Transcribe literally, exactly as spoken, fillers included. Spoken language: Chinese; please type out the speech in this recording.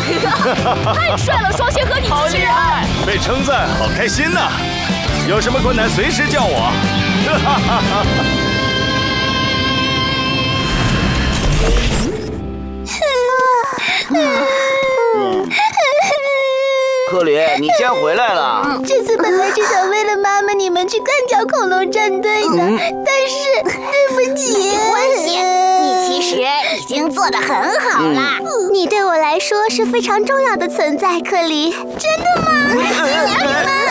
太帅了，双线合体机器人！ 被称赞，好开心呐！有什么困难随时叫我。 克里，你先回来了。 这次本来是想为了妈妈你们去干掉恐龙战队的，嗯、但是对不起。 没关系，你其实已经做得很好了。 嗯、你对我来说是非常重要的存在，克里。真的吗？